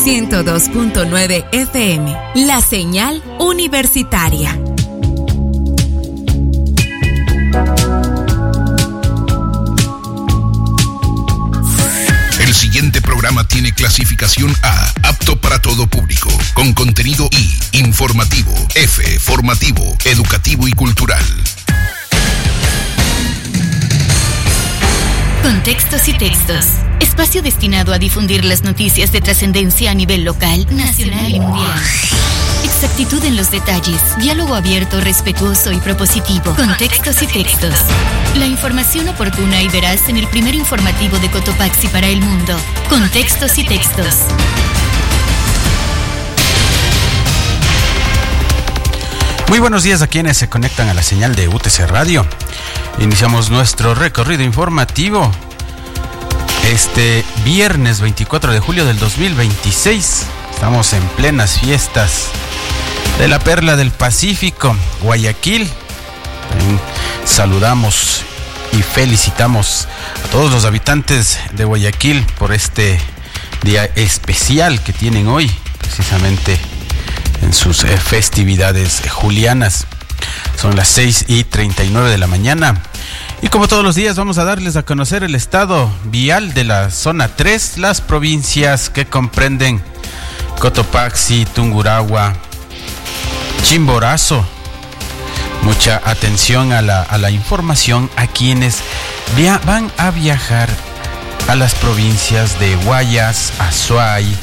102.9 FM, la señal universitaria. El siguiente programa tiene clasificación A, apto para todo público, con contenido I, informativo, F, formativo, educativo y cultural. Contextos y textos. Espacio destinado a difundir las noticias de trascendencia a nivel local, nacional y mundial. Exactitud en los detalles. Diálogo abierto, respetuoso y propositivo. Contextos y textos. La información oportuna y veraz en el primer informativo de Cotopaxi para el mundo. Contextos y textos. Muy buenos días a quienes se conectan a la señal de UTC Radio. Iniciamos nuestro recorrido informativo este viernes 24 de julio del 2026. Estamos en plenas fiestas de la Perla del Pacífico, Guayaquil. También saludamos y felicitamos a todos los habitantes de Guayaquil por este día especial que tienen hoy, precisamente en sus festividades julianas. Son las 6:39 de la mañana. Y como todos los días vamos a darles a conocer el estado vial de la zona 3, las provincias que comprenden Cotopaxi, Tungurahua, Chimborazo. Mucha atención a la información a quienes van a viajar a las provincias de Guayas, Azuay,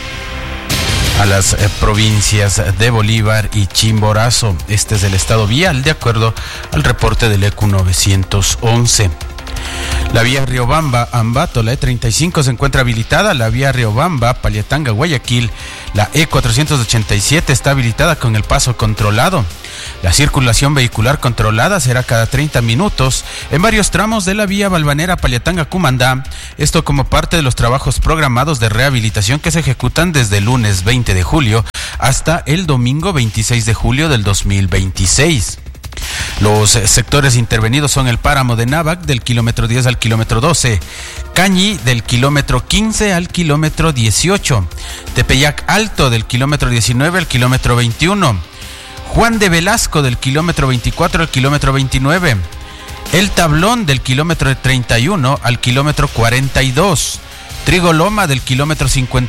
a las provincias de Bolívar y Chimborazo. Este es el estado vial de acuerdo al reporte del ECU 911. La vía Riobamba-Ambato, la E35 se encuentra habilitada. La vía Riobamba-Paliatanga-Guayaquil, la E487 está habilitada con el paso controlado. La circulación vehicular controlada será cada 30 minutos en varios tramos de la vía Balvanera-Paliatanga-Cumandá. Esto como parte de los trabajos programados de rehabilitación que se ejecutan desde el lunes 20 de julio hasta el domingo 26 de julio del 2026. Los sectores intervenidos son el páramo de Návac del kilómetro 10 al kilómetro 12, Cañi del kilómetro 15 al kilómetro 18, Tepeyac Alto del kilómetro 19 al kilómetro 21, Juan de Velasco del kilómetro 24 al kilómetro 29, El Tablón del kilómetro 31 al kilómetro 42, Trigoloma del kilómetro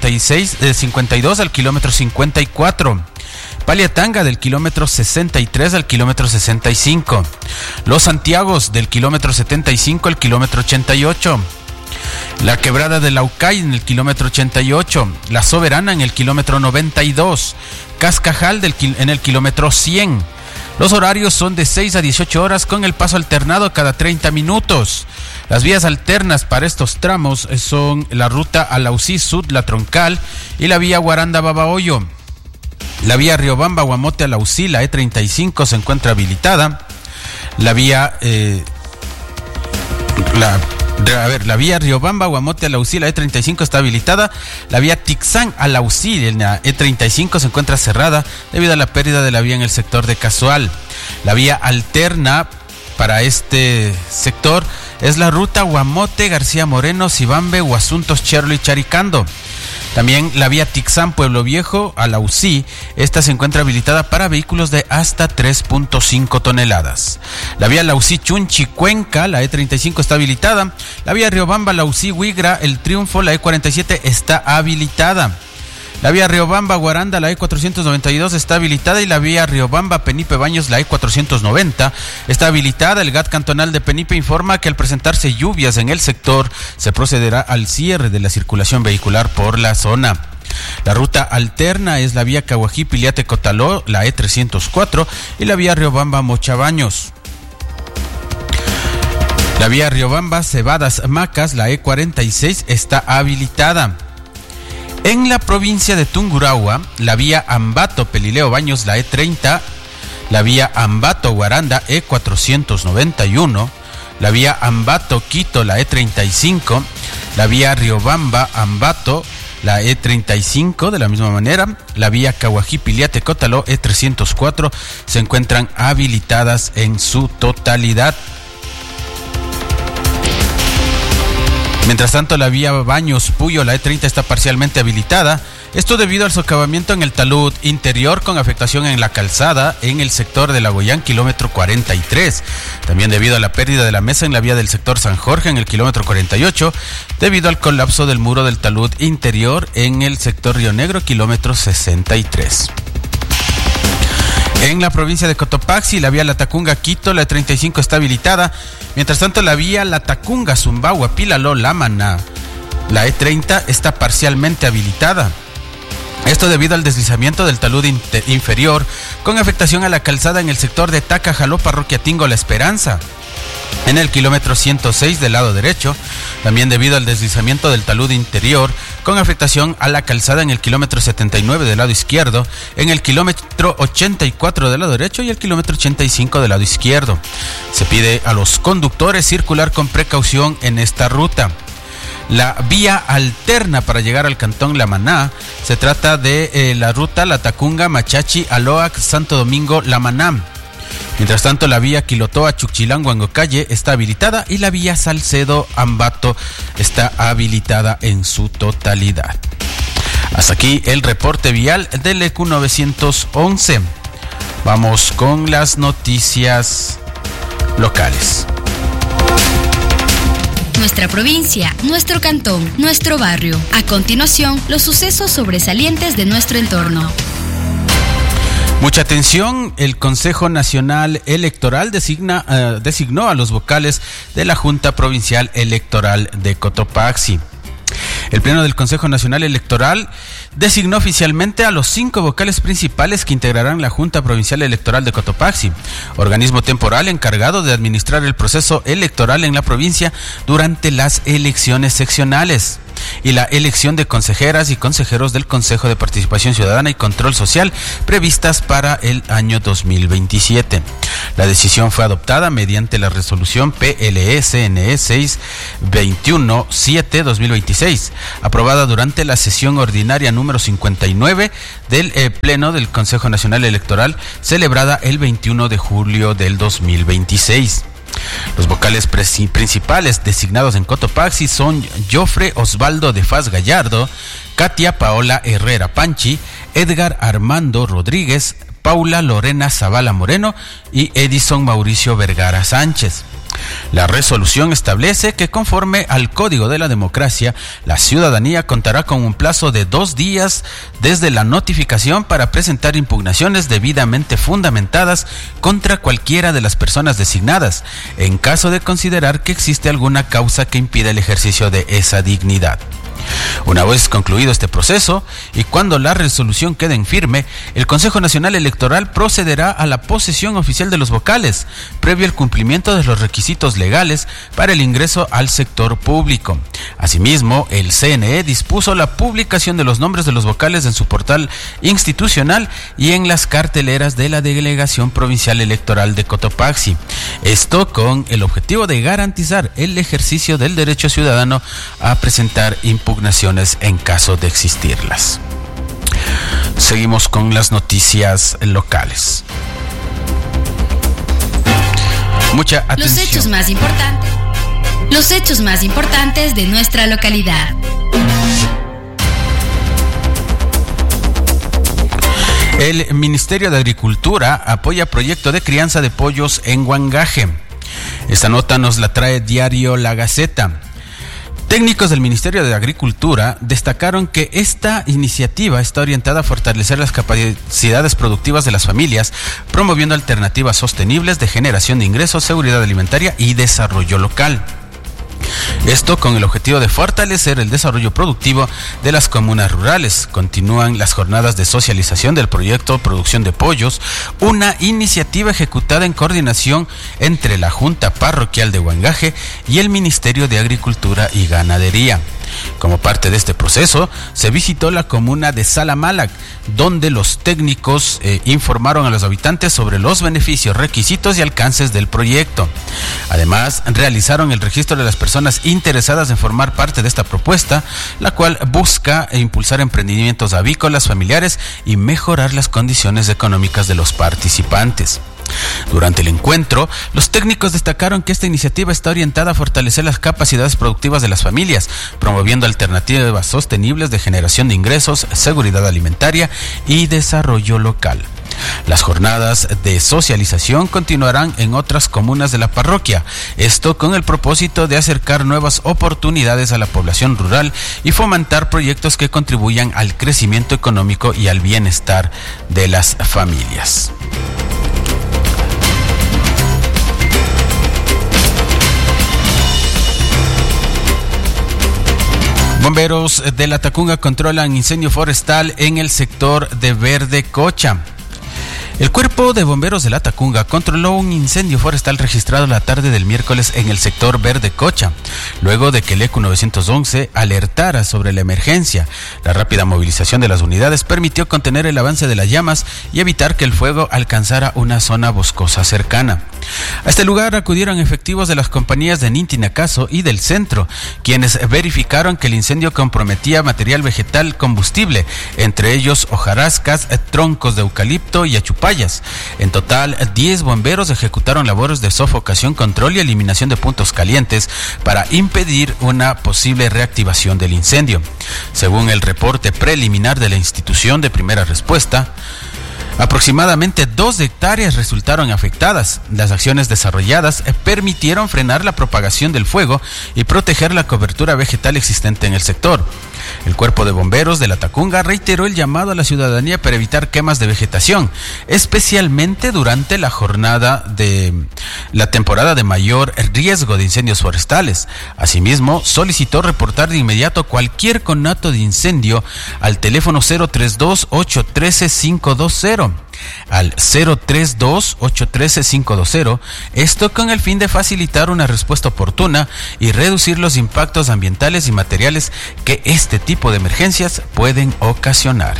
52 al kilómetro 54, Paliatanga del kilómetro 63 al kilómetro 65, Los Santiagos del kilómetro 75 al kilómetro 88, La Quebrada de Laucay en el kilómetro 88, La Soberana en el kilómetro 92, Cascajal en el kilómetro 100. Los horarios son de 6 a 18 horas con el paso alternado cada 30 minutos. Las vías alternas para estos tramos son la ruta Alausí Sud, La Troncal, y la vía Guaranda-Babahoyo. La vía Riobamba-Guamote Alausí, la E35 se encuentra habilitada. La vía Riobamba-Guamote Alausí, la E35 está habilitada. La vía Tixán-Alausí en la E35 se encuentra cerrada debido a la pérdida de la vía en el sector de Casual. La vía alterna para este sector es la ruta Guamote, García Moreno, Sibambe, Guasuntos, Cherlo y Charicando. También la vía Tixán Pueblo Viejo a Lausí, esta se encuentra habilitada para vehículos de hasta 3.5 toneladas. La vía Lausí Chunchi Cuenca, la E35 está habilitada. La vía Riobamba Lausí Huigra, El Triunfo, la E47 está habilitada. La vía Riobamba Guaranda, la E492 está habilitada, y la vía Riobamba Penipe Baños, la E490 está habilitada. El GAT cantonal de Penipe informa que al presentarse lluvias en el sector se procederá al cierre de la circulación vehicular por la zona. La ruta alterna es la vía Caguají Piliate Cotaló, la E304, y la vía Riobamba Mochabaños. La vía Riobamba Cebadas Macas, la E46 está habilitada. En la provincia de Tungurahua, la vía Ambato Pelileo Baños, la E30, la vía Ambato Guaranda, E491, la vía Ambato Quito, la E35, la vía Riobamba Ambato, la E35 de la misma manera, la vía Caguají Piliate Cotaló, E304, se encuentran habilitadas en su totalidad. Mientras tanto, la vía Baños Puyo, la E30 está parcialmente habilitada. Esto debido al socavamiento en el talud interior con afectación en la calzada en el sector de Lagoyán, kilómetro 43. También debido a la pérdida de la mesa en la vía del sector San Jorge en el kilómetro 48, debido al colapso del muro del talud interior en el sector Río Negro, kilómetro 63. En la provincia de Cotopaxi, la vía Latacunga-Quito, la E35 está habilitada. Mientras tanto, la vía Latacunga-Sumbawa-Pilaló-Lamana, la E30 está parcialmente habilitada. Esto debido al deslizamiento del talud inferior con afectación a la calzada en el sector de Tacajaló, Parroquia Tingo La Esperanza, en el kilómetro 106 del lado derecho. También debido al deslizamiento del talud interior con afectación a la calzada en el kilómetro 79 del lado izquierdo, en el kilómetro 84 del lado derecho y el kilómetro 85 del lado izquierdo. Se pide a los conductores circular con precaución en esta ruta. La vía alterna para llegar al cantón Lamaná se trata de la ruta Latacunga, Machachi, Aloac, Santo Domingo, Lamaná. Mientras tanto, la vía Quilotoa, Chuchilán, Huangocalle está habilitada y la vía Salcedo, Ambato está habilitada en su totalidad. Hasta aquí el reporte vial del EQ 911. Vamos con las noticias locales. Nuestra provincia, nuestro cantón, nuestro barrio. A continuación, los sucesos sobresalientes de nuestro entorno. Mucha atención, el Consejo Nacional Electoral designó a los vocales de la Junta Provincial Electoral de Cotopaxi. El Pleno del Consejo Nacional Electoral designó oficialmente a los 5 vocales principales que integrarán la Junta Provincial Electoral de Cotopaxi, organismo temporal encargado de administrar el proceso electoral en la provincia durante las elecciones seccionales y la elección de consejeras y consejeros del Consejo de Participación Ciudadana y Control Social previstas para el año 2027. La decisión fue adoptada mediante la resolución PLE-CNE 621-7-2026, aprobada durante la sesión ordinaria número 59 del Pleno del Consejo Nacional Electoral, celebrada el 21 de julio del 2026. Los vocales principales designados en Cotopaxi son Jofre Osvaldo de Faz Gallardo, Katia Paola Herrera Panchi, Edgar Armando Rodríguez, Paula Lorena Zavala Moreno y Edison Mauricio Vergara Sánchez. La resolución establece que conforme al Código de la Democracia, la ciudadanía contará con un plazo de 2 días desde la notificación para presentar impugnaciones debidamente fundamentadas contra cualquiera de las personas designadas, en caso de considerar que existe alguna causa que impida el ejercicio de esa dignidad. Una vez concluido este proceso y cuando la resolución quede en firme, el Consejo Nacional Electoral procederá a la posesión oficial de los vocales, previo al cumplimiento de los requisitos legales para el ingreso al sector público. Asimismo, el CNE dispuso la publicación de los nombres de los vocales en su portal institucional y en las carteleras de la Delegación Provincial Electoral de Cotopaxi. Esto con el objetivo de garantizar el ejercicio del derecho ciudadano a presentar impugnaciones en caso de existirlas. Seguimos con las noticias locales. Mucha atención. Los hechos más importantes de nuestra localidad. El Ministerio de Agricultura apoya proyecto de crianza de pollos en Huangaje. Esta nota nos la trae Diario La Gaceta. Técnicos del Ministerio de Agricultura destacaron que esta iniciativa está orientada a fortalecer las capacidades productivas de las familias, promoviendo alternativas sostenibles de generación de ingresos, seguridad alimentaria y desarrollo local. Esto con el objetivo de fortalecer el desarrollo productivo de las comunas rurales. Continúan las jornadas de socialización del proyecto Producción de Pollos, una iniciativa ejecutada en coordinación entre la Junta Parroquial de Huangaje y el Ministerio de Agricultura y Ganadería. Como parte de este proceso, se visitó la comuna de Salamalac, donde los técnicos informaron a los habitantes sobre los beneficios, requisitos y alcances del proyecto. Además, realizaron el registro de las personas interesadas en formar parte de esta propuesta, la cual busca impulsar emprendimientos avícolas familiares y mejorar las condiciones económicas de los participantes. Durante el encuentro, los técnicos destacaron que esta iniciativa está orientada a fortalecer las capacidades productivas de las familias, promoviendo alternativas sostenibles de generación de ingresos, seguridad alimentaria y desarrollo local. Las jornadas de socialización continuarán en otras comunas de la parroquia, esto con el propósito de acercar nuevas oportunidades a la población rural y fomentar proyectos que contribuyan al crecimiento económico y al bienestar de las familias. Bomberos de La Tacunga controlan incendio forestal en el sector de Verde Cocha. El Cuerpo de Bomberos de La Tacunga controló un incendio forestal registrado la tarde del miércoles en el sector Verde Cocha, luego de que el ECU 911 alertara sobre la emergencia. La rápida movilización de las unidades permitió contener el avance de las llamas y evitar que el fuego alcanzara una zona boscosa cercana. A este lugar acudieron efectivos de las compañías de Nintinacaso y del Centro, quienes verificaron que el incendio comprometía material vegetal combustible, entre ellos hojarascas, troncos de eucalipto y achupayas. En total, 10 bomberos ejecutaron labores de sofocación, control y eliminación de puntos calientes para impedir una posible reactivación del incendio. Según el reporte preliminar de la institución de primera respuesta, aproximadamente 2 hectáreas resultaron afectadas. Las acciones desarrolladas permitieron frenar la propagación del fuego y proteger la cobertura vegetal existente en el sector. El Cuerpo de Bomberos de La Tacunga reiteró el llamado a la ciudadanía para evitar quemas de vegetación, especialmente durante la jornada de la temporada de mayor riesgo de incendios forestales. Asimismo, solicitó reportar de inmediato cualquier conato de incendio al teléfono 032-813-520. Al 032-813-520, esto con el fin de facilitar una respuesta oportuna y reducir los impactos ambientales y materiales que este tipo de emergencias pueden ocasionar.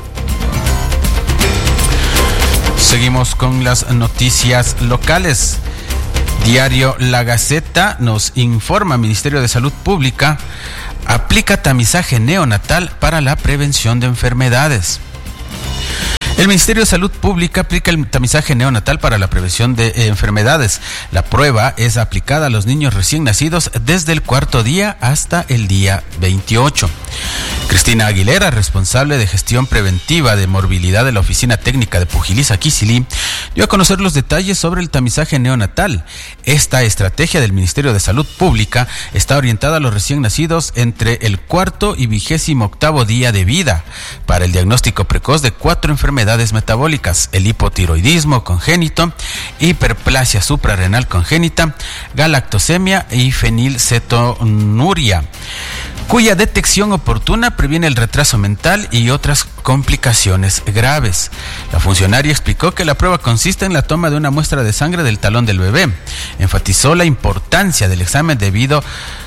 Seguimos con las noticias locales. Diario La Gaceta nos informa: Ministerio de Salud Pública aplica tamizaje neonatal para la prevención de enfermedades. El Ministerio de Salud Pública aplica el tamizaje neonatal para la prevención de enfermedades. La prueba es aplicada a los niños recién nacidos desde el 4º día hasta el día 28. Cristina Aguilera, responsable de gestión preventiva de morbilidad de la Oficina Técnica de Pujilí-Saquicilí, dio a conocer los detalles sobre el tamizaje neonatal. Esta estrategia del Ministerio de Salud Pública está orientada a los recién nacidos entre el 4º y 28º día de vida para el diagnóstico precoz de 4 enfermedades metabólicas: el hipotiroidismo congénito, hiperplasia suprarrenal congénita, galactosemia y fenilcetonuria, cuya detección oportuna previene el retraso mental y otras complicaciones graves. La funcionaria explicó que la prueba consiste en la toma de una muestra de sangre del talón del bebé. Enfatizó la importancia del examen debido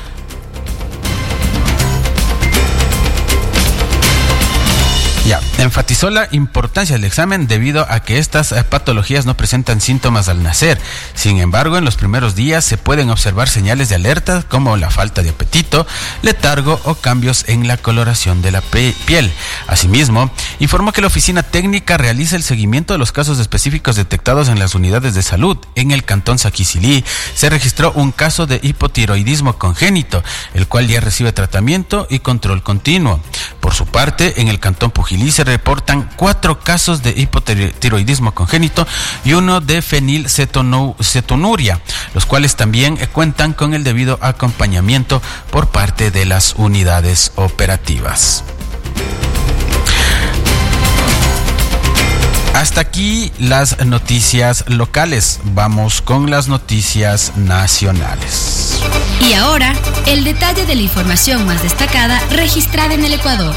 Enfatizó la importancia del examen debido a que estas patologías no presentan síntomas al nacer. Sin embargo, en los primeros días se pueden observar señales de alerta como la falta de apetito, letargo o cambios en la coloración de la piel. Asimismo, informó que la oficina técnica realiza el seguimiento de los casos específicos detectados en las unidades de salud. En el cantón Saquicilí se registró un caso de hipotiroidismo congénito, el cual ya recibe tratamiento y control continuo. Por su parte, en el cantón Pujilí se reportan 4 casos de hipotiroidismo congénito y 1 de fenilcetonuria, los cuales también cuentan con el debido acompañamiento por parte de las unidades operativas. Hasta aquí las noticias locales. Vamos con las noticias nacionales. Y ahora, el detalle de la información más destacada registrada en el Ecuador.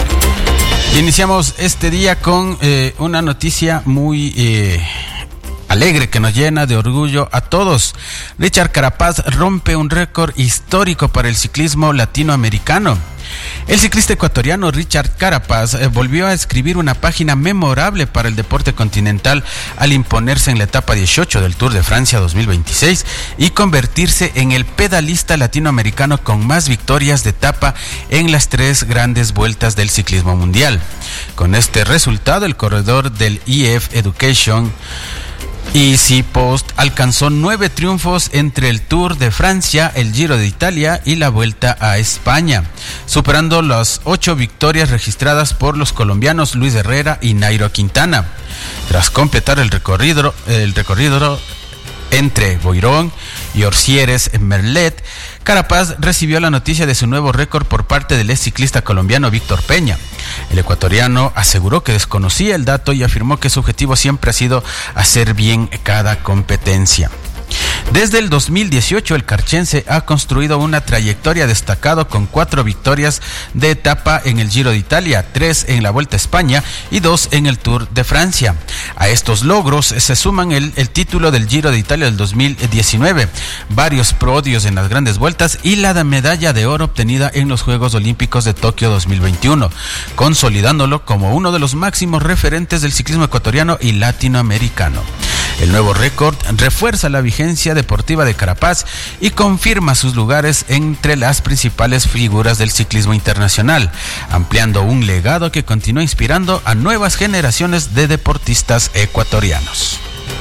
Iniciamos este día con una noticia muy alegre que nos llena de orgullo a todos. Richard Carapaz rompe un récord histórico para el ciclismo latinoamericano. El ciclista ecuatoriano Richard Carapaz volvió a escribir una página memorable para el deporte continental al imponerse en la etapa 18 del Tour de Francia 2026 y convertirse en el pedalista latinoamericano con más victorias de etapa en las 3 grandes vueltas del ciclismo mundial. Con este resultado, el corredor del EF Education Easy Post alcanzó 9 triunfos entre el Tour de Francia, el Giro de Italia y la Vuelta a España, superando las 8 victorias registradas por los colombianos Luis Herrera y Nairo Quintana. Tras completar el recorrido entre Boirón y Orsières en Merlet, Carapaz recibió la noticia de su nuevo récord por parte del ex ciclista colombiano Víctor Peña. El ecuatoriano aseguró que desconocía el dato y afirmó que su objetivo siempre ha sido hacer bien cada competencia. Desde el 2018, el carchense ha construido una trayectoria destacada con 4 victorias de etapa en el Giro de Italia, 3 en la Vuelta a España y 2 en el Tour de Francia. A estos logros se suman el título del Giro de Italia del 2019, varios podios en las grandes vueltas y la medalla de oro obtenida en los Juegos Olímpicos de Tokio 2021, consolidándolo como uno de los máximos referentes del ciclismo ecuatoriano y latinoamericano. El nuevo récord refuerza la vigencia deportiva de Carapaz y confirma sus lugares entre las principales figuras del ciclismo internacional, ampliando un legado que continúa inspirando a nuevas generaciones de deportistas ecuatorianos.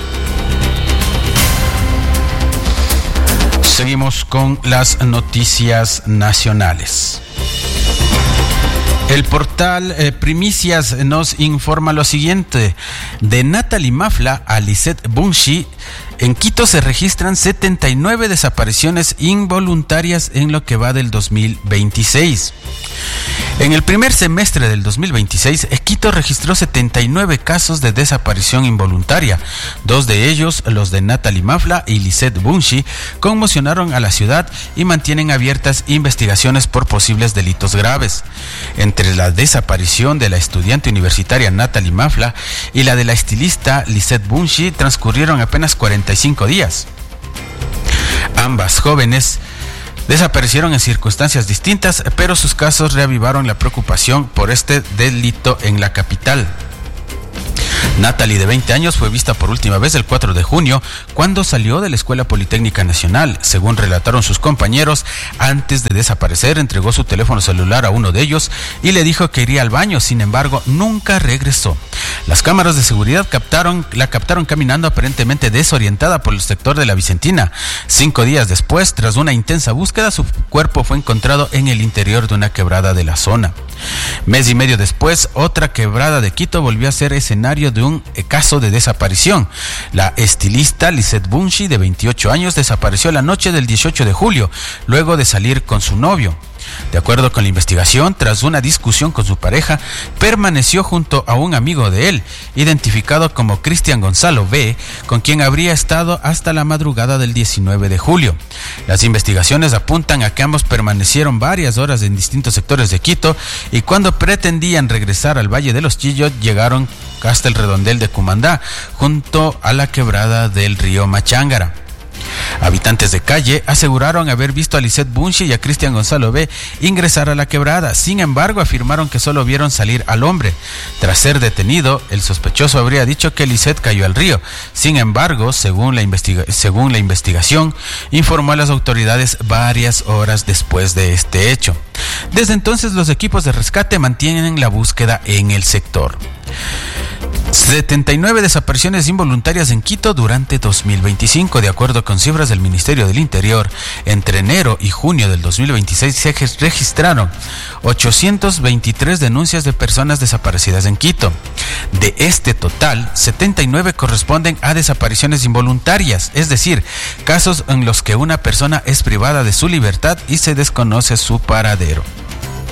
Seguimos con las noticias nacionales. El portal Primicias nos informa lo siguiente. De Natalie Mafla a Lisette Bunshi, en Quito se registran 79 desapariciones involuntarias en lo que va del 2026. En el primer semestre del 2026, Quito registró 79 casos de desaparición involuntaria. 2 de ellos, los de Natalie Mafla y Lisette Bunshi, conmocionaron a la ciudad y mantienen abiertas investigaciones por posibles delitos graves. Entre la desaparición de la estudiante universitaria Natalie Mafla y la de la estilista Lisette Bunshi transcurrieron apenas 45 días. Ambas jóvenes desaparecieron en circunstancias distintas, pero sus casos reavivaron la preocupación por este delito en la capital. Natalie, de 20 años, fue vista por última vez el 4 de junio, cuando salió de la Escuela Politécnica Nacional. Según relataron sus compañeros, antes de desaparecer, entregó su teléfono celular a uno de ellos y le dijo que iría al baño. Sin embargo, nunca regresó. Las cámaras de seguridad la captaron caminando aparentemente desorientada por el sector de la Vicentina. 5 días después, tras una intensa búsqueda, su cuerpo fue encontrado en el interior de una quebrada de la zona. Mes y medio después, otra quebrada de Quito volvió a ser escenario de un caso de desaparición. La estilista Lisette Bunshi, de 28 años, desapareció la noche del 18 de julio, luego de salir con su novio. De acuerdo con la investigación, tras una discusión con su pareja, permaneció junto a un amigo de él, identificado como Cristian Gonzalo B., con quien habría estado hasta la madrugada del 19 de julio. Las investigaciones apuntan a que ambos permanecieron varias horas en distintos sectores de Quito y cuando pretendían regresar al Valle de los Chillos, llegaron hasta el redondel de Cumandá, junto a la quebrada del río Machángara. Habitantes de calle aseguraron haber visto a Lisette Bunshi y a Cristian Gonzalo B. ingresar a la quebrada. Sin embargo, afirmaron que solo vieron salir al hombre. Tras ser detenido, el sospechoso habría dicho que Lisette cayó al río. Sin embargo, según la investigación, informó a las autoridades varias horas después de este hecho. Desde entonces, los equipos de rescate mantienen la búsqueda en el sector. 79 desapariciones involuntarias en Quito durante 2025, de acuerdo con cifras del Ministerio del Interior. Entre enero y junio del 2026 se registraron 823 denuncias de personas desaparecidas en Quito. De este total, 79 corresponden a desapariciones involuntarias, es decir, casos en los que una persona es privada de su libertad y se desconoce su paradero.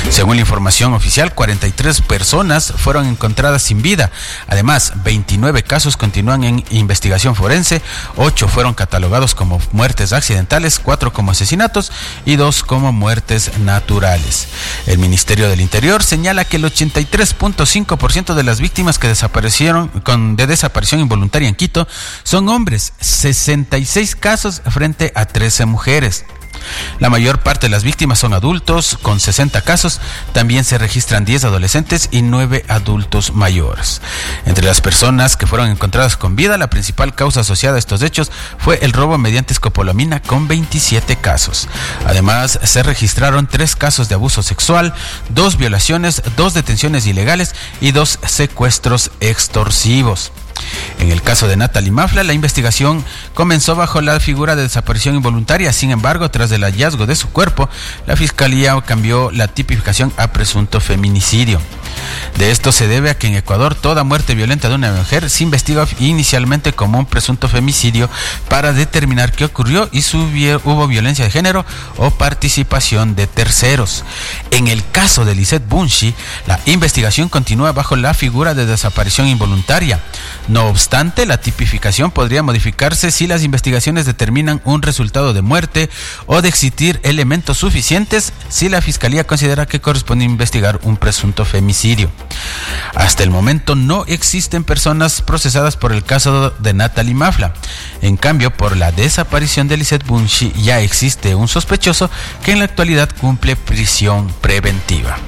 Según la información oficial, 43 personas fueron encontradas sin vida. Además, 29 casos continúan en investigación forense, 8 fueron catalogados como muertes accidentales, 4 como asesinatos y 2 como muertes naturales. El Ministerio del Interior señala que el 83.5% de las víctimas que desaparecieron de desaparición involuntaria en Quito son hombres, 66 casos frente a 13 mujeres. La mayor parte de las víctimas son adultos, con 60 casos. También se registran 10 adolescentes y 9 adultos mayores. Entre las personas que fueron encontradas con vida, la principal causa asociada a estos hechos fue el robo mediante escopolamina, con 27 casos. Además, se registraron 3 casos de abuso sexual, 2 violaciones, 2 detenciones ilegales y 2 secuestros extorsivos. En el caso de Natalie Mafla, la investigación comenzó bajo la figura de desaparición involuntaria. Sin embargo, tras el hallazgo de su cuerpo, la Fiscalía cambió la tipificación a presunto feminicidio. De esto se debe a que en Ecuador toda muerte violenta de una mujer se investiga inicialmente como un presunto femicidio para determinar qué ocurrió y si hubo violencia de género o participación de terceros. En el caso de Lisette Bunchi, la investigación continúa bajo la figura de desaparición involuntaria. No obstante, la tipificación podría modificarse si las investigaciones determinan un resultado de muerte o de existir elementos suficientes si la Fiscalía considera que corresponde investigar un presunto femicidio. Hasta el momento no existen personas procesadas por el caso de Natalie Mafla. En cambio, por la desaparición de Lisette Bunchi ya existe un sospechoso que en la actualidad cumple prisión preventiva.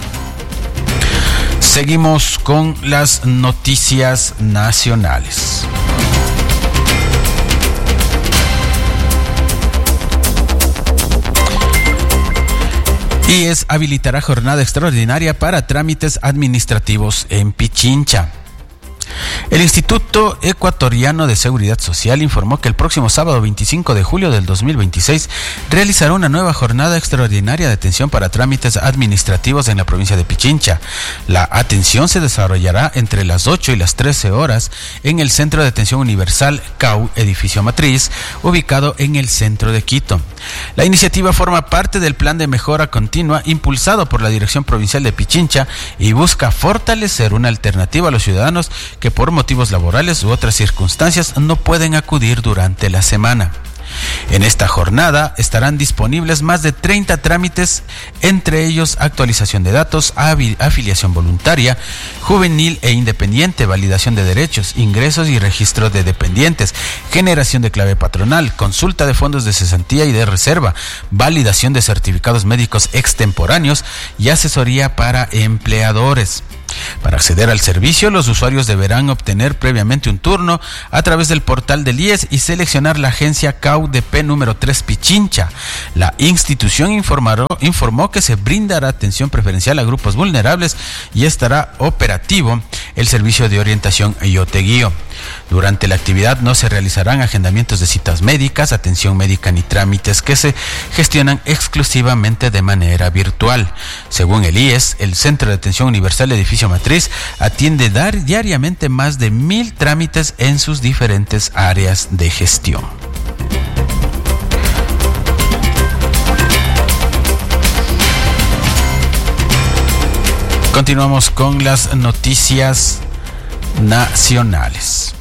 Seguimos con las noticias nacionales. IES habilitará jornada extraordinaria para trámites administrativos en Pichincha. El Instituto Ecuatoriano de Seguridad Social informó que el próximo sábado 25 de julio del 2026 realizará una nueva jornada extraordinaria de atención para trámites administrativos en la provincia de Pichincha. La atención se desarrollará entre las 8 y las 13 horas en el Centro de Atención Universal CAU, edificio matriz, ubicado en el centro de Quito. La iniciativa forma parte del plan de mejora continua impulsado por la Dirección Provincial de Pichincha y busca fortalecer una alternativa a los ciudadanos que por motivos laborales u otras circunstancias no pueden acudir durante la semana. En esta jornada estarán disponibles más de 30 trámites, entre ellos actualización de datos, afiliación voluntaria, juvenil e independiente, validación de derechos, ingresos y registro de dependientes, generación de clave patronal, consulta de fondos de cesantía y de reserva, validación de certificados médicos extemporáneos y asesoría para empleadores. Para acceder al servicio, los usuarios deberán obtener previamente un turno a través del portal del IES y seleccionar la agencia CAUDP número 3 Pichincha. La institución informó que se brindará atención preferencial a grupos vulnerables y estará operativo el servicio de orientación Yo Te Guío. Durante la actividad no se realizarán agendamientos de citas médicas, atención médica ni trámites que se gestionan exclusivamente de manera virtual. Según el IES, el Centro de Atención Universal Edificio Matriz atiende diariamente más de 1,000 trámites en sus diferentes áreas de gestión. Continuamos con las noticias nacionales.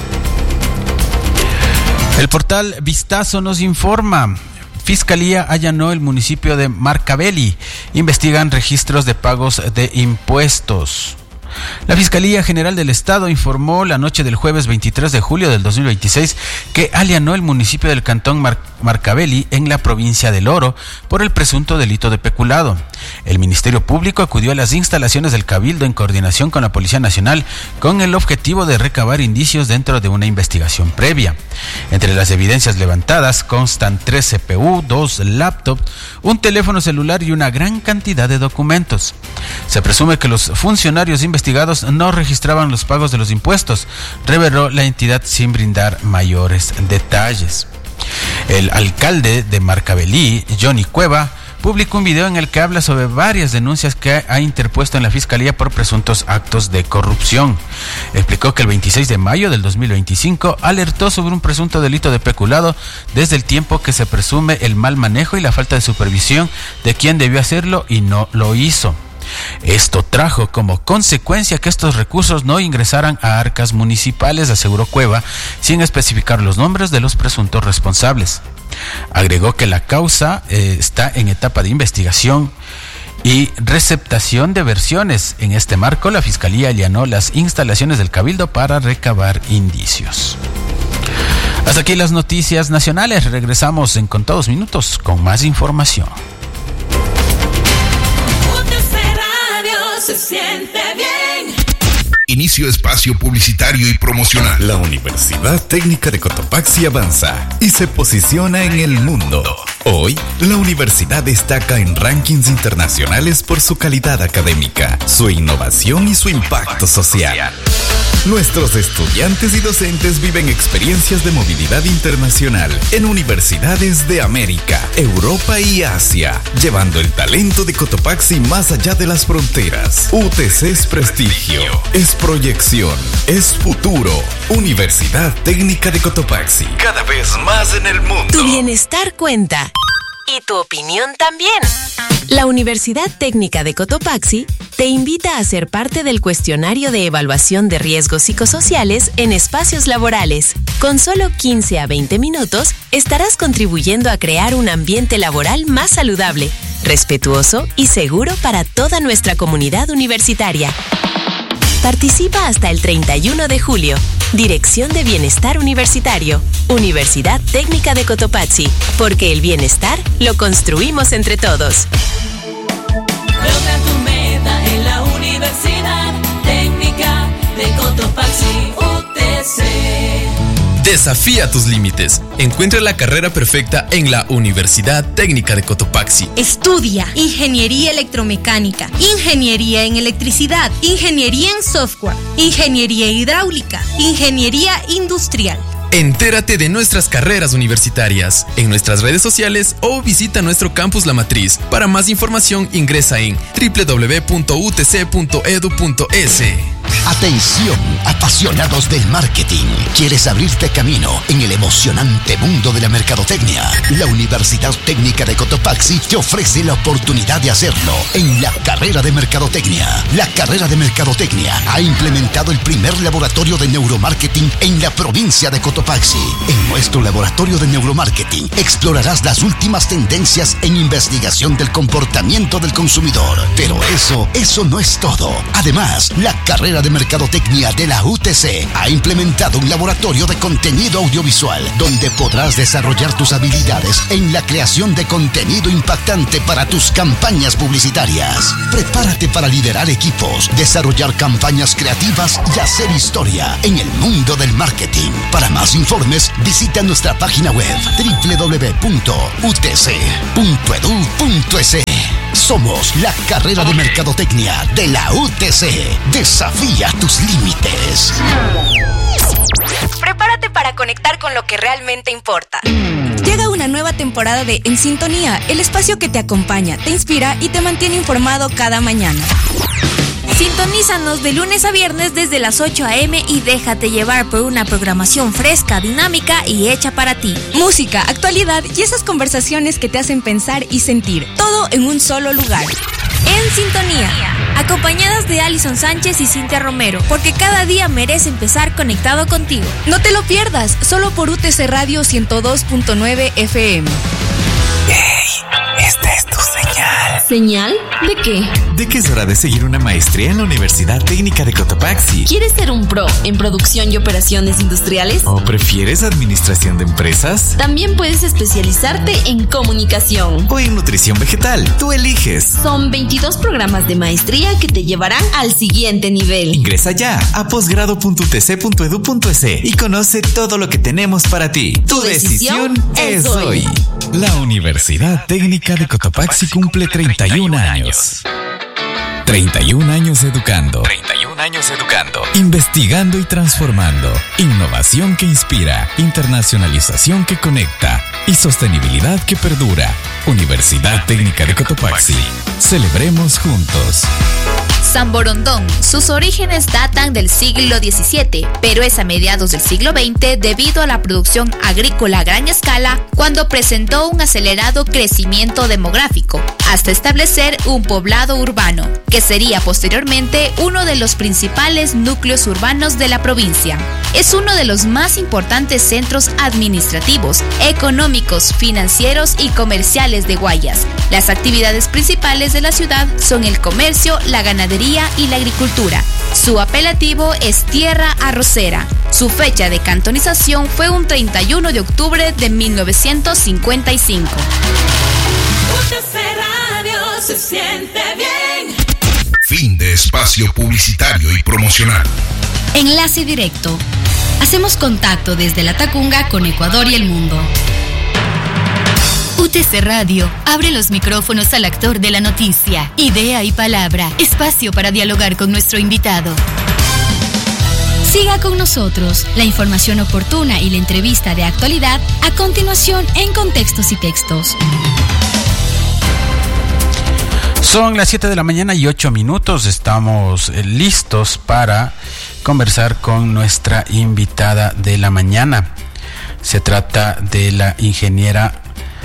El portal Vistazo nos informa: Fiscalía allanó el municipio de Marcavelli. Investigan registros de pagos de impuestos. La Fiscalía General del Estado informó la noche del jueves 23 de julio del 2026 que allanó el municipio del cantón Marcavelli en la provincia del Oro por el presunto delito de peculado. El Ministerio Público acudió a las instalaciones del Cabildo en coordinación con la Policía Nacional con el objetivo de recabar indicios dentro de una investigación previa. Entre las evidencias levantadas constan 3 CPU, 2 laptops, un teléfono celular y una gran cantidad de documentos. Se presume que los funcionarios investigados no registraban los pagos de los impuestos, reveló la entidad sin brindar mayores detalles. El alcalde de Marcavelli, Johnny Cueva, publicó un video en el que habla sobre varias denuncias que ha interpuesto en la Fiscalía por presuntos actos de corrupción. Explicó que el 26 de mayo del 2025 alertó sobre un presunto delito de peculado desde el tiempo que se presume el mal manejo y la falta de supervisión de quien debió hacerlo y no lo hizo. Esto trajo como consecuencia que estos recursos no ingresaran a arcas municipales, aseguró Cueva, sin especificar los nombres de los presuntos responsables. Agregó que la causa está en etapa de investigación y receptación de versiones. En este marco, la Fiscalía allanó las instalaciones del Cabildo para recabar indicios. Hasta aquí las noticias nacionales. Regresamos en contados minutos con más información. Se siente bien. Inicio espacio publicitario y promocional. La Universidad Técnica de Cotopaxi avanza y se posiciona en el mundo. Hoy, la universidad destaca en rankings internacionales por su calidad académica, su innovación y su impacto social. Nuestros estudiantes y docentes viven experiencias de movilidad internacional en universidades de América, Europa y Asia, llevando el talento de Cotopaxi más allá de las fronteras. UTC es prestigio, es proyección, es futuro. Universidad Técnica de Cotopaxi, cada vez más en el mundo. Tu bienestar cuenta. Y tu opinión también. La Universidad Técnica de Cotopaxi te invita a ser parte del cuestionario de evaluación de riesgos psicosociales en espacios laborales. Con solo 15 a 20 minutos, estarás contribuyendo a crear un ambiente laboral más saludable, respetuoso y seguro para toda nuestra comunidad universitaria. Participa hasta el 31 de julio. Dirección de Bienestar Universitario. Universidad Técnica de Cotopaxi. Porque el bienestar lo construimos entre todos. Logra tu meta en la Universidad Técnica de Cotopaxi, UTC. Desafía tus límites. Encuentra la carrera perfecta en la Universidad Técnica de Cotopaxi. Estudia Ingeniería Electromecánica, Ingeniería en Electricidad, Ingeniería en Software, Ingeniería Hidráulica, Ingeniería Industrial. Entérate de nuestras carreras universitarias en nuestras redes sociales o visita nuestro campus La Matriz. Para más información ingresa en www.utc.edu.es. Atención, apasionados del marketing. ¿Quieres abrirte camino en el emocionante mundo de la mercadotecnia? La Universidad Técnica de Cotopaxi te ofrece la oportunidad de hacerlo en la carrera de mercadotecnia. La carrera de mercadotecnia ha implementado el primer laboratorio de neuromarketing en la provincia de Cotopaxi. En nuestro laboratorio de neuromarketing explorarás las últimas tendencias en investigación del comportamiento del consumidor. Pero eso no es todo. Además, la carrera de mercadotecnia de la UTC ha implementado un laboratorio de contenido audiovisual donde podrás desarrollar tus habilidades en la creación de contenido impactante para tus campañas publicitarias. Prepárate para liderar equipos, desarrollar campañas creativas y hacer historia en el mundo del marketing. Para más informes, visita nuestra página web www.utc.edu.es. Somos la carrera de mercadotecnia de la UTC. Desafía tus límites. Prepárate para conectar con lo que realmente importa. Llega una nueva temporada de En Sintonía, el espacio que te acompaña, te inspira y te mantiene informado cada mañana. Sintonízanos de lunes a viernes desde las 8 a.m. y déjate llevar por una programación fresca, dinámica y hecha para ti. Música, actualidad y esas conversaciones que te hacen pensar y sentir, todo en un solo lugar. En Sintonía, acompañadas de Alison Sánchez y Cintia Romero, porque cada día merece empezar conectado contigo. No te lo pierdas, solo por UTC Radio 102.9 FM. ¡Ey! Esta es tu señal. ¿Señal? ¿De qué? De que es hora de seguir una maestría en la Universidad Técnica de Cotopaxi. ¿Quieres ser un pro en producción y operaciones industriales? ¿O prefieres administración de empresas? También puedes especializarte en comunicación ¿O en nutrición vegetal? Tú eliges. Son 22 programas de maestría que te llevarán al siguiente nivel. Ingresa ya a posgrado.utc.edu.es y conoce todo lo que tenemos para ti. Tu decisión es hoy. La Universidad Técnica de Cotopaxi cumple 31 años. 31 años educando. 31 años educando. Investigando y transformando. Innovación que inspira. Internacionalización que conecta. Y sostenibilidad que perdura. Universidad Técnica de Cotopaxi. Celebremos juntos. San Borondón. Sus orígenes datan del siglo XVII, pero es a mediados del siglo XX debido a la producción agrícola a gran escala cuando presentó un acelerado crecimiento demográfico, hasta establecer un poblado urbano, que sería posteriormente uno de los principales núcleos urbanos de la provincia. Es uno de los más importantes centros administrativos, económicos, financieros y comerciales de Guayas. Las actividades principales de la ciudad son el comercio, la ganadería y la agricultura. Su apelativo es Tierra Arrocera. Su fecha de cantonización fue un 31 de octubre de 1955. UTC Radio se siente bien. Fin de espacio publicitario y promocional. Enlace directo. Hacemos contacto desde La Tacunga con Ecuador y el mundo. UTC Radio abre los micrófonos al actor de la noticia. Idea y palabra. Espacio para dialogar con nuestro invitado. Siga con nosotros. La información oportuna y la entrevista de actualidad a continuación en Contextos y Textos. Son las 7 de la mañana y 8 minutos. Estamos listos para conversar con nuestra invitada de la mañana. Se trata de la ingeniera...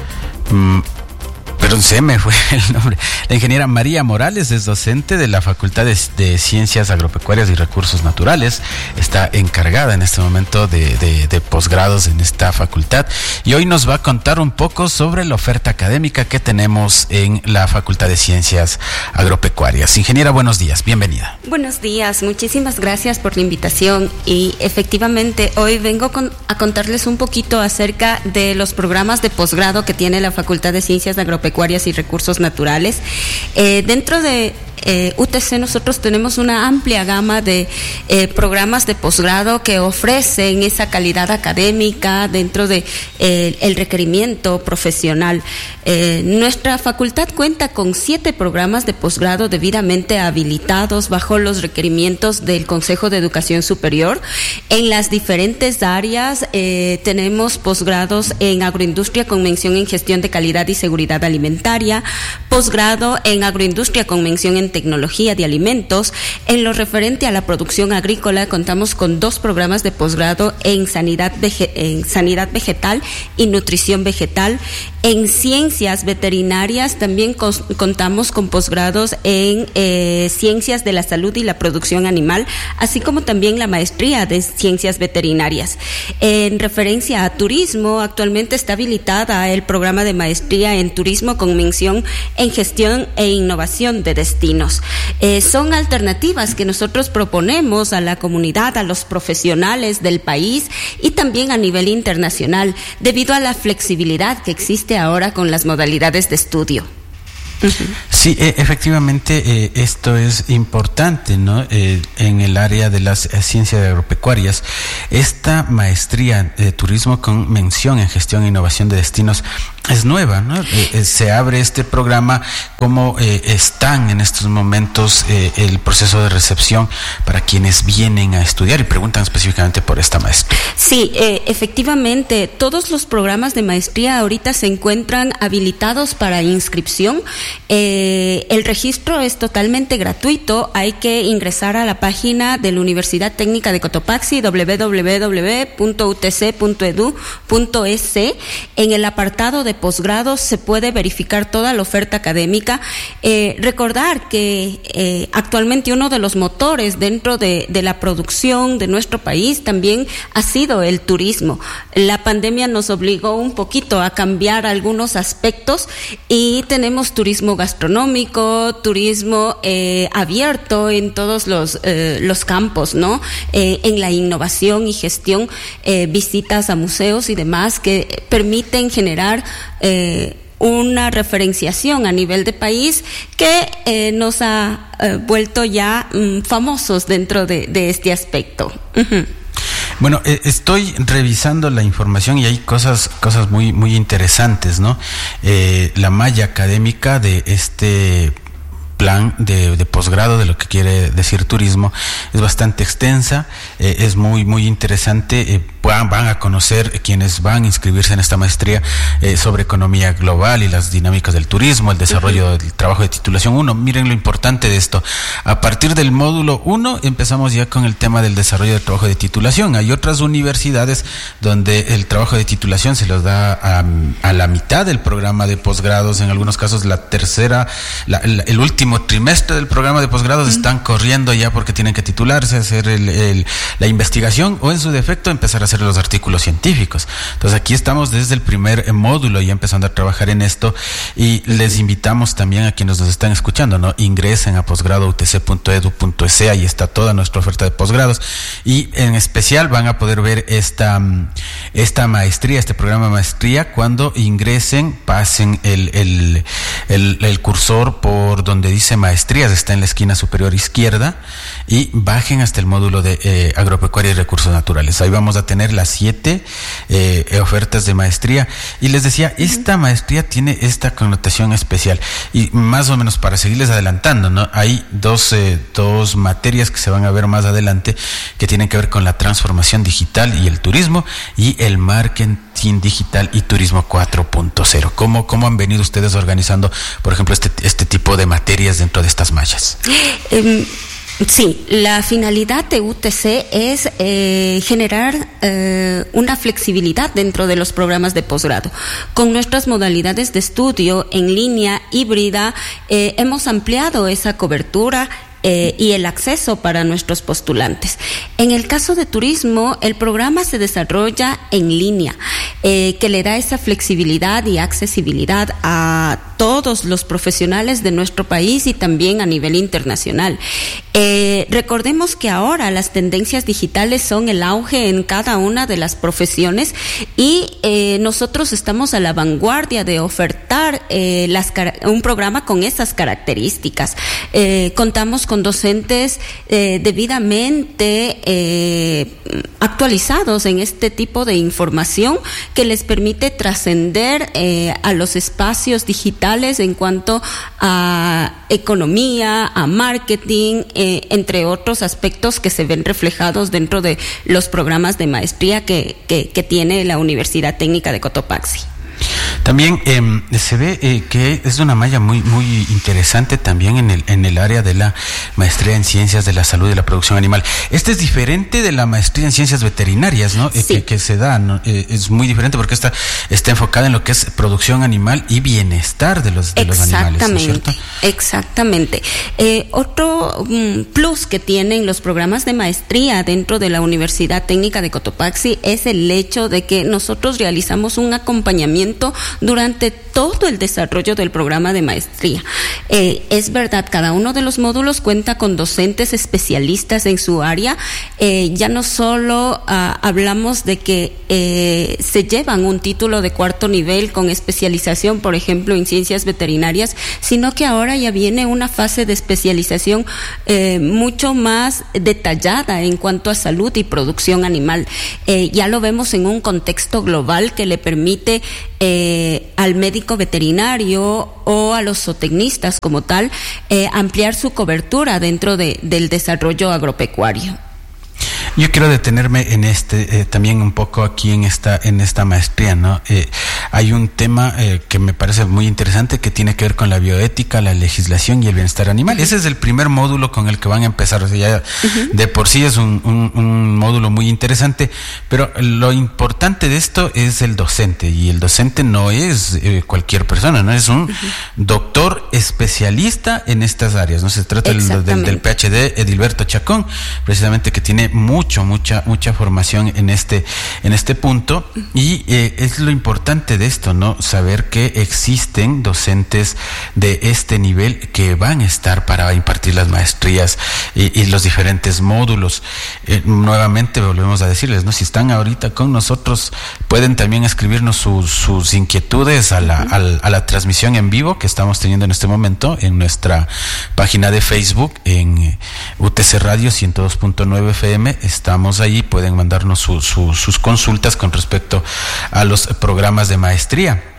Perdón, se me fue el nombre. La ingeniera María Morales es docente de la Facultad de Ciencias Agropecuarias y Recursos Naturales. Está encargada en este momento de posgrados en esta facultad. Y hoy nos va a contar un poco sobre la oferta académica que tenemos en la Facultad de Ciencias Agropecuarias. Ingeniera, buenos días, bienvenida. Buenos días, muchísimas gracias por la invitación. Y efectivamente, hoy vengo a contarles un poquito acerca de los programas de posgrado que tiene la Facultad de Ciencias Agropecuarias y Recursos Naturales. Dentro de UTC nosotros tenemos una amplia gama de programas de posgrado que ofrecen esa calidad académica dentro de el requerimiento profesional. Nuestra facultad cuenta con 7 programas de posgrado debidamente habilitados bajo los requerimientos del Consejo de Educación Superior. En las diferentes áreas tenemos posgrados en agroindustria con mención en gestión de calidad y seguridad alimentaria, posgrado en agroindustria con mención en tecnología de alimentos. En lo referente a la producción agrícola contamos con 2 programas de posgrado en sanidad vegetal y nutrición vegetal. En ciencias veterinarias también contamos con posgrados en ciencias de la salud y la producción animal, así como también la maestría de ciencias veterinarias. En referencia a turismo, actualmente está habilitada el programa de maestría en turismo con mención en gestión e innovación de destinos. Son alternativas que nosotros proponemos a la comunidad, a los profesionales del país y también a nivel internacional, debido a la flexibilidad que existe ahora con las modalidades de estudio. Sí, efectivamente, esto es importante, ¿no? En el área de las ciencias agropecuarias, esta maestría de turismo con mención en gestión e innovación de destinos es nueva, ¿no? Se abre este programa. ¿Cómo están en estos momentos el proceso de recepción para quienes vienen a estudiar y preguntan específicamente por esta maestría? Sí, efectivamente, todos los programas de maestría ahorita se encuentran habilitados para inscripción. El registro es totalmente gratuito. Hay que ingresar a la página de la Universidad Técnica de Cotopaxi, www.utc.edu.es. En el apartado de posgrados se puede verificar toda la oferta académica. Recordar que actualmente uno de los motores dentro de la producción de nuestro país también ha sido el turismo. La pandemia nos obligó un poquito a cambiar algunos aspectos y tenemos turismo gastronómico, turismo abierto en todos los campos, ¿no? En la innovación y gestión, visitas a museos y demás que permiten generar una referenciación a nivel de país que nos ha vuelto ya famosos dentro de este aspecto. Uh-huh. Bueno, estoy revisando la información y hay cosas muy, muy interesantes, ¿no? La malla académica de este plan de posgrado de lo que quiere decir turismo es bastante extensa, es muy, muy interesante. van a conocer quienes van a inscribirse en esta maestría sobre economía global y las dinámicas del turismo, el desarrollo del trabajo de titulación 1. Miren lo importante de esto. A partir del módulo 1 empezamos ya con el tema del desarrollo del trabajo de titulación. Hay otras universidades donde el trabajo de titulación se los da a la mitad del programa de posgrados, en algunos casos el último trimestre del programa de posgrados están corriendo ya porque tienen que titularse, hacer la investigación o en su defecto empezar a hacer los artículos científicos. Entonces aquí estamos desde el primer módulo ya empezando a trabajar en esto y les invitamos también a quienes nos están escuchando, ¿no? Ingresen a posgradoutc.edu.es, ahí está toda nuestra oferta de posgrados y en especial van a poder ver esta maestría, este programa de maestría cuando ingresen, pasen el cursor por donde dice maestrías, está en la esquina superior izquierda y bajen hasta el módulo de agropecuaria y recursos naturales. Ahí vamos a tener las 7 ofertas de maestría y les decía, esta maestría tiene esta connotación especial y más o menos para seguirles adelantando, ¿no? Hay dos materias que se van a ver más adelante que tienen que ver con la transformación digital y el turismo y el marketing digital y turismo 4.0. ¿Cómo han venido ustedes organizando, por ejemplo, este tipo de materias dentro de estas mallas? Sí, la finalidad de UTC es generar una flexibilidad dentro de los programas de posgrado. Con nuestras modalidades de estudio en línea híbrida hemos ampliado esa cobertura y el acceso para nuestros postulantes. En el caso de turismo, el programa se desarrolla en línea, que le da esa flexibilidad y accesibilidad a todos los profesionales de nuestro país y también a nivel internacional. Recordemos que ahora las tendencias digitales son el auge en cada una de las profesiones y nosotros estamos a la vanguardia de ofertar un programa con esas características. Contamos con docentes debidamente actualizados en este tipo de información que les permite trascender a los espacios digitales en cuanto a economía, a marketing, entre otros aspectos que se ven reflejados dentro de los programas de maestría que tiene la Universidad Técnica de Cotopaxi. También se ve que es una malla muy muy interesante también en el área de la maestría en ciencias de la salud y la producción animal. Este es diferente de la maestría en ciencias veterinarias, ¿no? Sí. Que se da, ¿no? Es muy diferente porque está enfocada en lo que es producción animal y bienestar de los animales, ¿no es cierto? Exactamente. Otro plus que tienen los programas de maestría dentro de la Universidad Técnica de Cotopaxi es el hecho de que nosotros realizamos un acompañamiento durante todo el desarrollo del programa de maestría. Es verdad, cada uno de los módulos cuenta con docentes especialistas en su área. Ya no solo hablamos de que se llevan un título de 4º nivel con especialización, por ejemplo, en ciencias veterinarias, sino que ahora ya viene una fase de especialización mucho más detallada en cuanto a salud y producción animal. Ya lo vemos en un contexto global que le permite al médico veterinario o a los zootecnistas como tal ampliar su cobertura dentro del desarrollo agropecuario. Yo quiero detenerme en también un poco aquí en esta maestría, ¿no? Hay un tema que me parece muy interesante que tiene que ver con la bioética, la legislación y el bienestar animal. Ese es el primer módulo con el que van a empezar. O sea, ya de por sí es un módulo muy interesante, pero lo importante de esto es el docente, y el docente no es cualquier persona, ¿no? Es un doctor especialista en estas áreas, ¿no? Se trata del PhD Edilberto Chacón, precisamente, que tiene mucha formación en este punto, y es lo importante de esto, ¿no? Saber que existen docentes de este nivel que van a estar para impartir las maestrías y los diferentes módulos. Nuevamente volvemos a decirles, ¿no? Si están ahorita con nosotros, pueden también escribirnos sus inquietudes a la transmisión en vivo que estamos teniendo en este momento en nuestra página de Facebook, en UTC Radio 102.9 FM. Estamos ahí, pueden mandarnos sus consultas con respecto a los programas de maestría.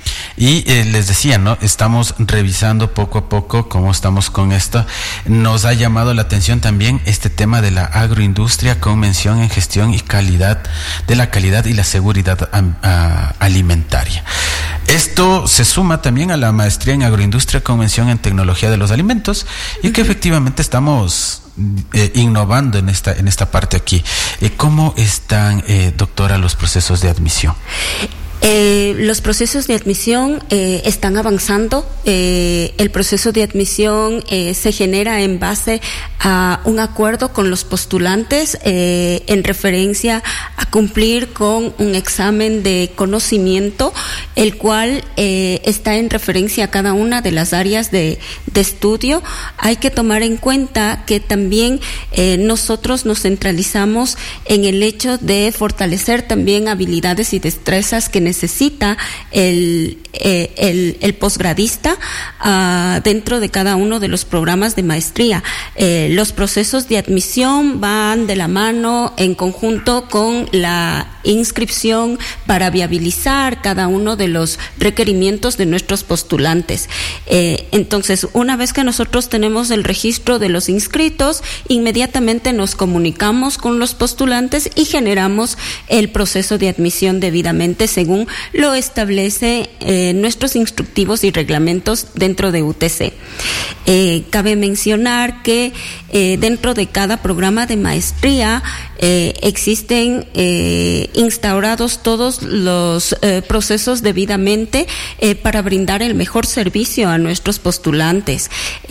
Y les decía, ¿no? Estamos revisando poco a poco cómo estamos con esto. Nos ha llamado la atención también este tema de la agroindustria con mención en gestión y calidad, de la calidad y la seguridad alimentaria. Esto se suma también a la maestría en agroindustria con mención en tecnología de los alimentos y que efectivamente estamos innovando en esta parte aquí. ¿Cómo están, doctora, los procesos de admisión? Los procesos de admisión están avanzando. El proceso de admisión se genera en base a un acuerdo con los postulantes en referencia a cumplir con un examen de conocimiento, el cual está en referencia a cada una de las áreas de estudio. Hay que tomar en cuenta que también nosotros nos centralizamos en el hecho de fortalecer también habilidades y destrezas que necesita el posgradista dentro de cada uno de los programas de maestría. Los procesos de admisión van de la mano en conjunto con la inscripción para viabilizar cada uno de los requerimientos de nuestros postulantes. Entonces, una vez que nosotros tenemos el registro de los inscritos, inmediatamente nos comunicamos con los postulantes y generamos el proceso de admisión debidamente según lo establece nuestros instructivos y reglamentos dentro de UTC. Cabe mencionar que dentro de cada programa de maestría existen instaurados todos los procesos debidamente para brindar el mejor servicio a nuestros postulantes.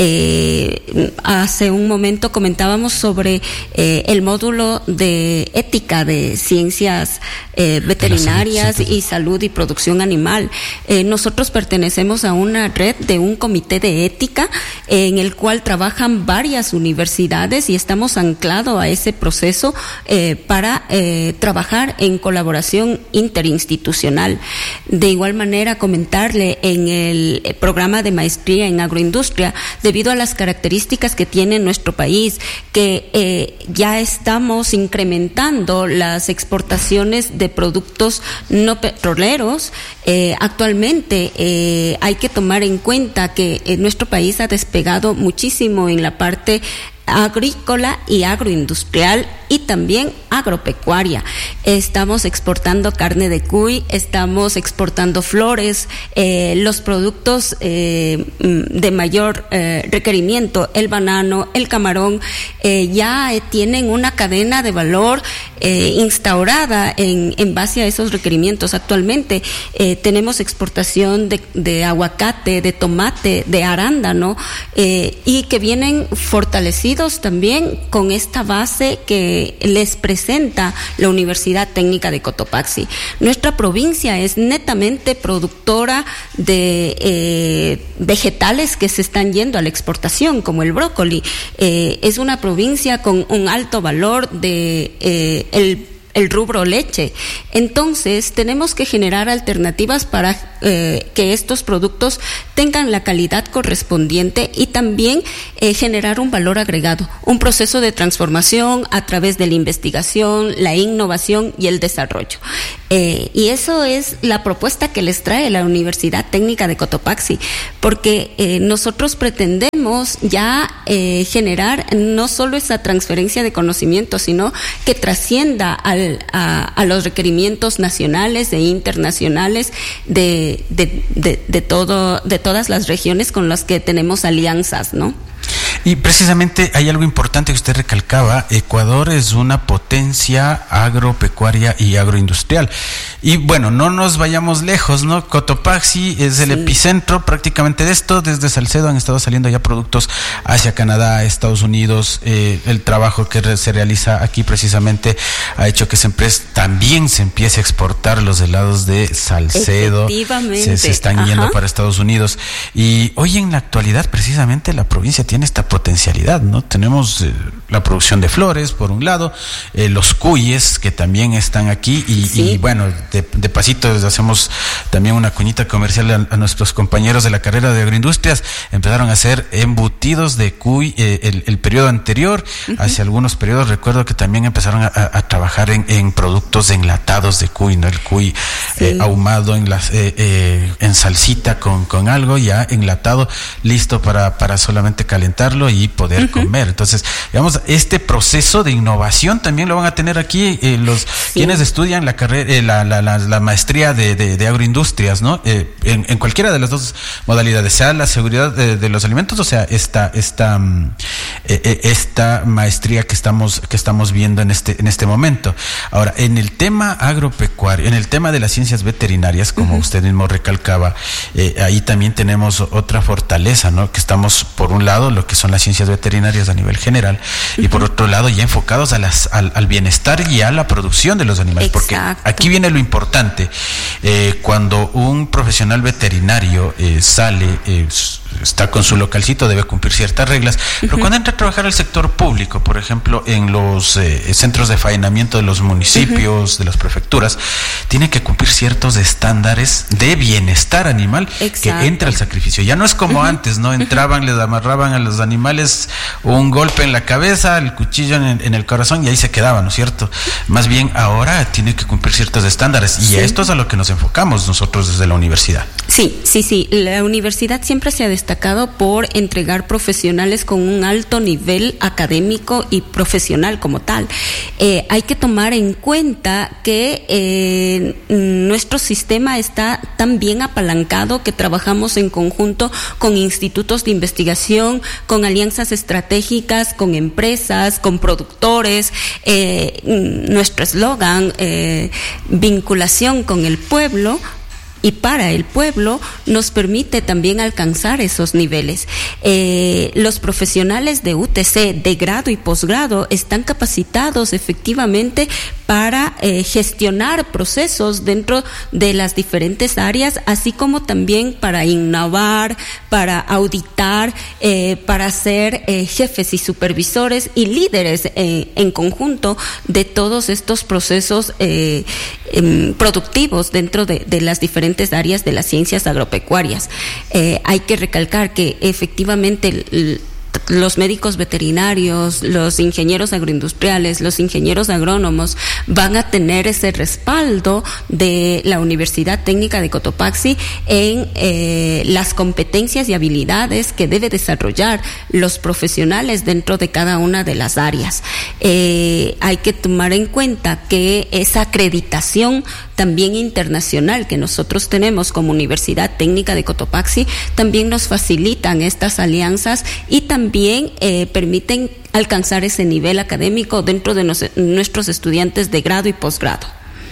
Hace un momento comentábamos sobre el módulo de ética de ciencias veterinarias y salud y producción animal. Nosotros pertenecemos a una red de un comité de ética en el cual trabajan varias universidades y estamos anclados a ese proceso para trabajar en colaboración interinstitucional. De igual manera, comentarle en el programa de maestría en agroindustria, debido a las características que tiene nuestro país, que ya estamos incrementando las exportaciones de productos no petroleros. Actualmente hay que tomar en cuenta que nuestro país ha despegado muchísimo en la parte agrícola y agroindustrial y también agropecuaria. Estamos exportando carne de cuy, estamos exportando flores, los productos de mayor requerimiento, el banano, el camarón, ya tienen una cadena de valor instaurada en base a esos requerimientos. Actualmente tenemos exportación de aguacate, de tomate, de arándano, y que vienen fortalecidos también con esta base que les presenta la Universidad Técnica de Cotopaxi. Nuestra provincia es netamente productora de vegetales que se están yendo a la exportación, como el brócoli. Es una provincia con un alto valor de el rubro leche. Entonces, tenemos que generar alternativas para que estos productos tengan la calidad correspondiente y también generar un valor agregado, un proceso de transformación a través de la investigación, la innovación y el desarrollo. Y eso es la propuesta que les trae la Universidad Técnica de Cotopaxi, porque nosotros pretendemos ya generar no solo esa transferencia de conocimiento, sino que trascienda a los requerimientos nacionales e internacionales de todas las regiones con las que tenemos alianzas, ¿no? Y precisamente hay algo importante que usted recalcaba: Ecuador es una potencia agropecuaria y agroindustrial. Y bueno, no nos vayamos lejos, ¿no? Cotopaxi es el epicentro prácticamente de esto. Desde Salcedo han estado saliendo ya productos hacia Canadá, Estados Unidos. El trabajo que se realiza aquí precisamente ha hecho que también se empiece a exportar los helados de Salcedo. Efectivamente. Se están yendo para Estados Unidos. Y hoy en la actualidad precisamente la provincia tiene esta potencialidad, ¿no? Tenemos la producción de flores, por un lado, los cuyes, que también están aquí, y bueno, de pasito les hacemos también una cuñita comercial a nuestros compañeros de la carrera de agroindustrias. Empezaron a hacer embutidos de cuy el periodo anterior. Hace algunos periodos recuerdo que también empezaron a trabajar en productos enlatados de cuy, ¿no? El cuy ahumado en salsita con algo ya enlatado, listo para solamente calentarlo y poder comer. Entonces, digamos, este proceso de innovación también lo van a tener aquí quienes estudian la carrera, la maestría de agroindustrias, ¿no? En cualquiera de las dos modalidades, sea la seguridad de los alimentos, o sea, esta maestría que estamos viendo en este momento. Ahora, en el tema agropecuario, en el tema de las ciencias veterinarias, como usted mismo recalcaba, ahí también tenemos otra fortaleza, ¿no? Que estamos, por un lado, lo que son las ciencias veterinarias a nivel general, y por otro lado, ya enfocados al bienestar y a la producción de los animales. Exacto. Porque aquí viene lo importante. Cuando un profesional veterinario sale, está con su localcito, debe cumplir ciertas reglas, pero cuando entra a trabajar al sector público, por ejemplo, en los centros de faenamiento de los municipios, de las prefecturas, tiene que cumplir ciertos estándares de bienestar animal. Exacto. Que entra al sacrificio. Ya no es como antes, ¿no? Entraban, les amarraban a los animales un golpe en la cabeza, el cuchillo en el corazón, y ahí se quedaban, ¿no es cierto? Más bien ahora tiene que cumplir ciertos estándares, y a esto es a lo que nos enfocamos nosotros desde la universidad. Sí. La universidad siempre se ha destacado por entregar profesionales con un alto nivel académico y profesional como tal. Hay que tomar en cuenta que nuestro sistema está tan bien apalancado que trabajamos en conjunto con institutos de investigación, con alianzas estratégicas, con empresas, con productores. Nuestro eslogan, vinculación con el pueblo y para el pueblo, nos permite también alcanzar esos niveles. Los profesionales de UTC de grado y posgrado están capacitados efectivamente para gestionar procesos dentro de las diferentes áreas, así como también para innovar, para auditar, para ser jefes y supervisores y líderes en conjunto de todos estos procesos productivos dentro de las diferentes áreas de las ciencias agropecuarias. Hay que recalcar que efectivamente los médicos veterinarios, los ingenieros agroindustriales, los ingenieros agrónomos van a tener ese respaldo de la Universidad Técnica de Cotopaxi en las competencias y habilidades que debe desarrollar los profesionales dentro de cada una de las áreas. Hay que tomar en cuenta que esa acreditación también internacional que nosotros tenemos como Universidad Técnica de Cotopaxi también nos facilitan estas alianzas y también permiten alcanzar ese nivel académico dentro de nuestros estudiantes de grado y posgrado.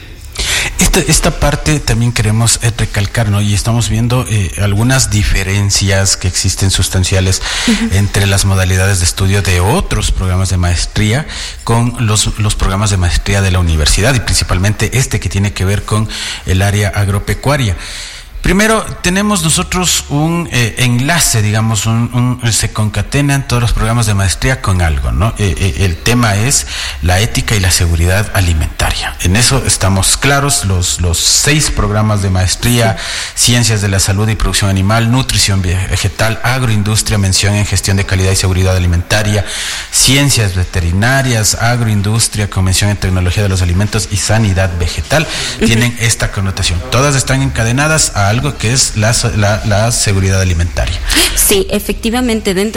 Esta parte también queremos recalcar, ¿no? Y estamos viendo algunas diferencias que existen sustanciales entre las modalidades de estudio de otros programas de maestría con los programas de maestría de la universidad, y principalmente que tiene que ver con el área agropecuaria. Primero, tenemos nosotros un enlace, digamos, se concatenan todos los programas de maestría con algo, ¿no? El tema es la ética y la seguridad alimentaria. En eso estamos claros, los 6 programas de maestría, ciencias de la salud y producción animal, nutrición vegetal, agroindustria, mención en gestión de calidad y seguridad alimentaria, ciencias veterinarias, agroindustria, con mención en tecnología de los alimentos y sanidad vegetal, tienen esta connotación. Todas están encadenadas a algo que es la seguridad alimentaria. Sí, efectivamente, dentro